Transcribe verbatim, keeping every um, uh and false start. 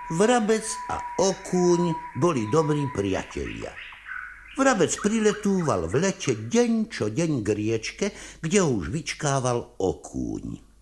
Vrabec a okúň boli dobrí priatelia. Vrabec priletúval v lete deň čo deň k riečke, kde ho už vyčkával okúň.